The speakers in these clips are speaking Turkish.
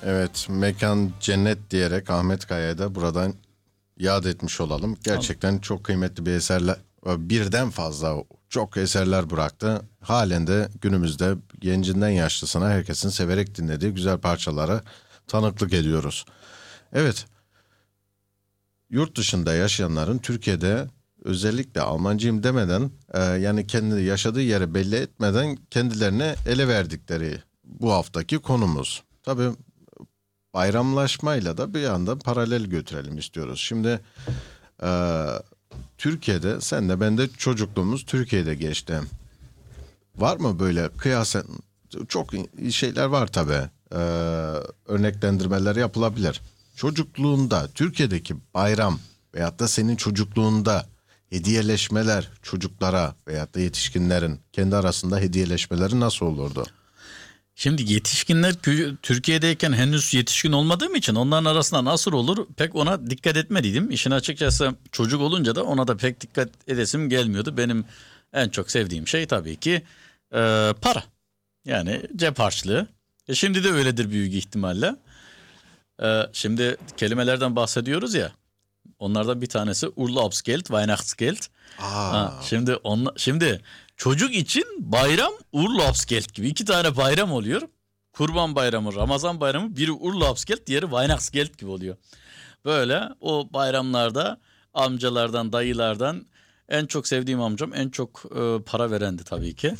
Evet, mekan cennet diyerek Ahmet Kaya'ya da buradan yad etmiş olalım. Gerçekten çok kıymetli bir eserler, birden fazla çok eserler bıraktı. Halen de günümüzde gencinden yaşlısına herkesin severek dinlediği güzel parçalara tanıklık ediyoruz. Evet, yurt dışında yaşayanların Türkiye'de özellikle Almancıyım demeden yani kendi yaşadığı yeri belli etmeden kendilerine ele verdikleri bu haftaki konumuz. Tabii bayramlaşmayla da bir yandan paralel götürelim istiyoruz. Şimdi e, Türkiye'de sen de ben de çocukluğumuz Türkiye'de geçti. Var mı böyle kıyasen çok şeyler var tabii. Örneklendirmeler yapılabilir. Çocukluğunda Türkiye'deki bayram veyahut da senin çocukluğunda hediyeleşmeler çocuklara veyahut da yetişkinlerin kendi arasında hediyeleşmeleri nasıl olurdu? Şimdi yetişkinler Türkiye'deyken henüz yetişkin olmadığım için onların arasında nasıl olur pek ona dikkat etmediydim. İşin açıkçası çocuk olunca da ona da pek dikkat edesim gelmiyordu. Benim en çok sevdiğim şey tabii ki para. Yani cep harçlığı. Şimdi de öyledir büyük ihtimalle. Şimdi kelimelerden bahsediyoruz ya. Onlardan bir tanesi Urlaubsgeld, Weihnachtsgeld. Şimdi çocuk için bayram Urlaubsgeld gibi iki tane bayram oluyor. Kurban Bayramı, Ramazan Bayramı, biri Urlaubsgeld, diğeri Weihnachtsgeld gibi oluyor. Böyle o bayramlarda amcalardan, dayılardan en çok sevdiğim amcam en çok para verendi tabii ki.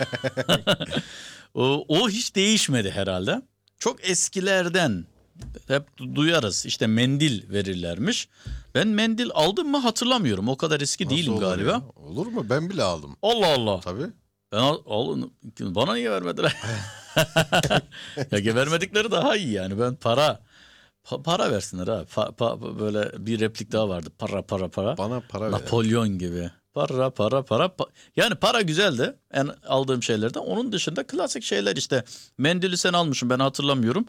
O hiç değişmedi herhalde. Çok eskilerden hep duyarız işte mendil verirlermiş. Ben mendil aldım mı hatırlamıyorum. O kadar eski Nasıl değilim olur galiba. ya? Olur mu? Ben bile aldım. Allah Allah. Tabii. Bana niye vermediler? Ya vermedikleri daha iyi yani. Ben para versinler ha. Böyle bir replik daha vardı. Para. Bana para ver. Napolyon gibi. Para. Yani para güzeldi. En aldığım şeylerden. Onun dışında klasik şeyler işte. Mendili sen almışsın, ben hatırlamıyorum.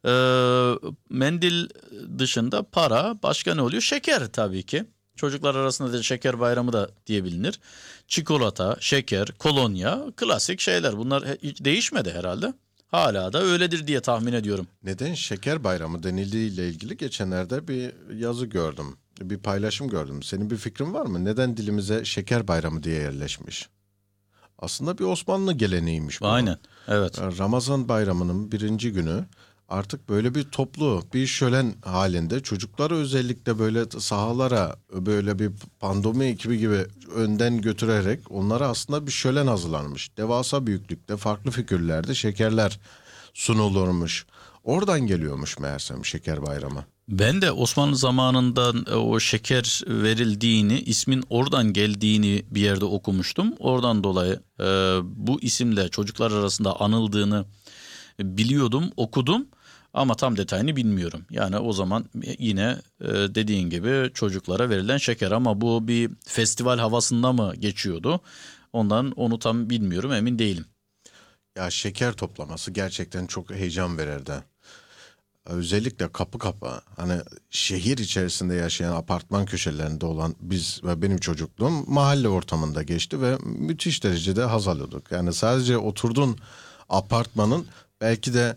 Mendil dışında para, başka ne oluyor? Şeker tabii ki. Çocuklar arasında da şeker bayramı da diye bilinir. Çikolata, şeker, kolonya, klasik şeyler. Bunlar hiç değişmedi herhalde. Hala da öyledir diye tahmin ediyorum. Neden şeker bayramı denildiğiyle ilgili geçenlerde bir yazı gördüm. Bir paylaşım gördüm. Senin bir fikrin var mı? Neden dilimize şeker bayramı diye yerleşmiş? Aslında bir Osmanlı geleneğiymiş bu. Aynen, evet. Ramazan bayramının birinci günü artık böyle bir toplu, bir şölen halinde çocukları özellikle böyle sahalara böyle bir pandomi ekibi gibi önden götürerek onlara aslında bir şölen hazırlanmış. Devasa büyüklükte, farklı figürlerde şekerler sunulurmuş. Oradan geliyormuş meğersem şeker bayramı. Ben de Osmanlı zamanından o şeker verildiğini, ismin oradan geldiğini bir yerde okumuştum. Oradan dolayı bu isimle çocuklar arasında anıldığını biliyordum, okudum ama tam detayını bilmiyorum. Yani o zaman yine dediğin gibi çocuklara verilen şeker, ama bu bir festival havasında mı geçiyordu? Ondan onu tam bilmiyorum, emin değilim. Ya şeker toplaması gerçekten çok heyecan verirdi. Özellikle kapı kapı hani şehir içerisinde yaşayan apartman köşelerinde olan biz ve benim çocukluğum mahalle ortamında geçti ve müthiş derecede haz alıyorduk. Yani sadece oturduğun apartmanın belki de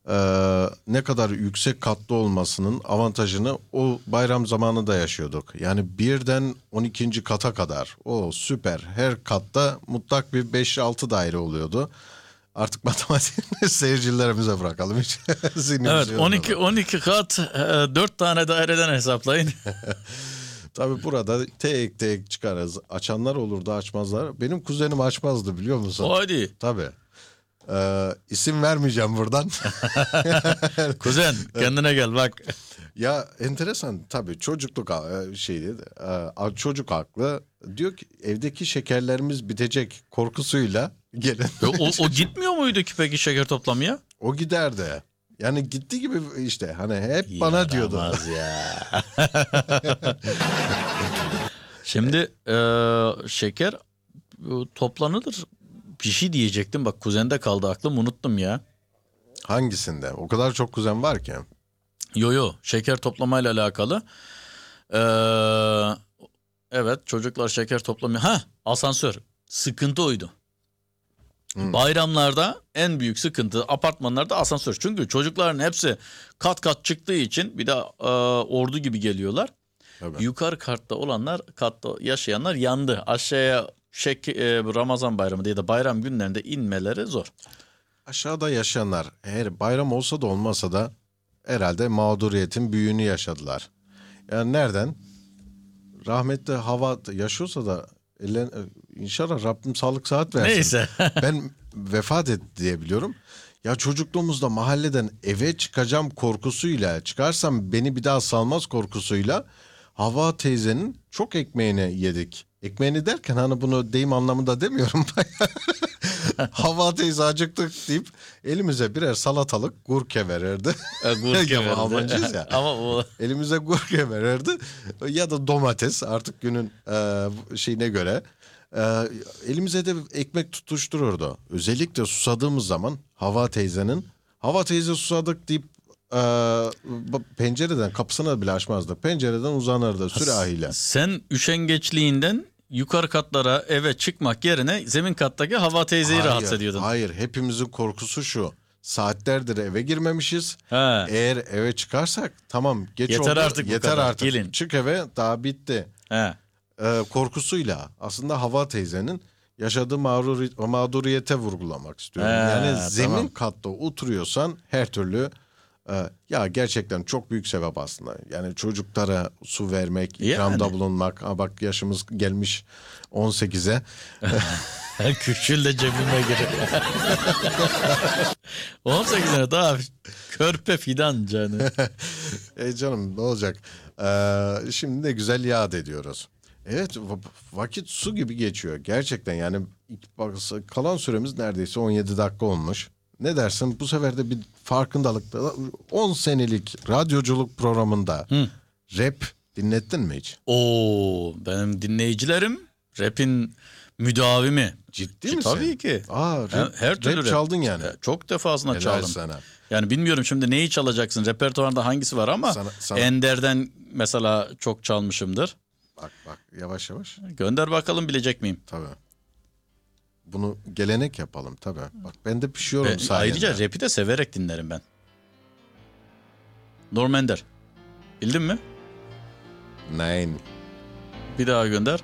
ne kadar yüksek katlı olmasının avantajını o bayram zamanı da yaşıyorduk. Yani birden 12. kata kadar o süper, her katta mutlak bir 5-6 daire oluyordu. Artık matematiğini seyircilerimize bırakalım. Hiç Evet, 12 kat 4 tane daireden hesaplayın. Tabii burada tek tek çıkarız. Açanlar olurdu, açmazlar. Benim kuzenim açmazdı, biliyor musun? Hadi. Tabii. İsim vermeyeceğim buradan. Kuzen kendine gel bak. Ya enteresan tabii, çocukluk şeydi. Çocuk haklı. Diyor ki evdeki şekerlerimiz bitecek korkusuyla gelen. O gitmiyor muydu ki peki şeker toplamaya? O giderdi. Yani gitti gibi işte, hani hep bana diyordu. Yaramaz ya. Şimdi şeker toplanılır. Bir şey diyecektim, bak kuzende kaldı aklım, unuttum ya. Hangisinde? O kadar çok kuzen var ki. Yo şeker toplamayla alakalı. Evet, çocuklar şeker toplamıyor. Asansör. Sıkıntı oydu. Bayramlarda en büyük sıkıntı apartmanlarda asansör. Çünkü çocukların hepsi kat kat çıktığı için bir de ordu gibi geliyorlar. Tabii. Yukarı katta olanlar, katta yaşayanlar yandı. Aşağıya Ramazan bayramı ya da bayram günlerinde inmeleri zor. Aşağıda yaşayanlar eğer bayram olsa da olmasa da herhalde mağduriyetin büyüğünü yaşadılar. Yani nereden? Rahmetli hava yaşıyorsa da inşallah Rabbim sağlık sıhhat versin. Neyse. Ben vefat etti diye biliyorum. Ya çocukluğumuzda mahalleden eve çıkacağım korkusuyla, çıkarsam beni bir daha salmaz korkusuyla Havva teyzenin çok ekmeğini yedik. Ekmeğini derken hani bunu deyim anlamında demiyorum. Havva teyze acıktık deyip elimize birer salatalık gurke verirdi. Gurke Ya, verdi. Almancıyız ya. Ama o Elimize gurke verirdi ya da domates artık günün şeyine göre. Elimize de ekmek tutuştururdu. Özellikle susadığımız zaman Havva teyze susadık deyip pencereden kapısını bile açmazdı. Pencereden uzanırdı sürahiyle. sen üşengeçliğinden yukarı katlara eve çıkmak yerine zemin kattaki Havva teyzeyi rahatsız ediyordun. Hayır, hepimizin korkusu şu. Saatlerdir eve girmemişiz. He. Eğer eve çıkarsak tamam geç Yeter oldu. artık bu Yeter kadar, artık. gelin. Çık eve daha bitti. He. Korkusuyla aslında Havva teyzenin yaşadığı mağduriyete vurgulamak istiyorum. He, Yani zemin tamam. katta oturuyorsan her türlü ya gerçekten çok büyük sevap aslında. Yani çocuklara su vermek, ikramda Yani. bulunmak. Ha bak yaşımız gelmiş 18'e. Küçül de cebime girer. 18 sene daha körpe fidan canı. Canım ne olacak? Şimdi ne güzel yad ediyoruz. Evet vakit su gibi geçiyor. Gerçekten yani kalan süremiz neredeyse 17 dakika olmuş. Ne dersin bu sefer de bir farkındalıkta 10 senelik radyoculuk programında rap dinlettin mi hiç? Oo, benim dinleyicilerim rap'in müdavimi. Ciddi Ki misin? tabii ki. Rap, Her türlü rap çaldın yani. Çok defasında Helal çaldım. sana. Yani bilmiyorum şimdi neyi çalacaksın? Repertuarda hangisi var ama Sana- Ender'den mesela çok çalmışımdır. Bak yavaş yavaş. Gönder bakalım bilecek miyim? Tabii. Bunu gelenek yapalım tabii. Bak ben de pişiyorum sayende. Ayrıca rap'i de severek dinlerim ben. Norm Ender. Bildin mi? Nein. Bir daha gönder.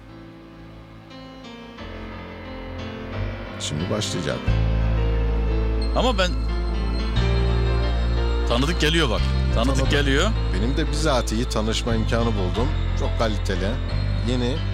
Şimdi başlayacağım. Ama ben tanıdık geliyor bak. Tanıdık Tanıdık. geliyor. Benim de bizatihi tanışma imkanı buldum. Çok kaliteli, yeni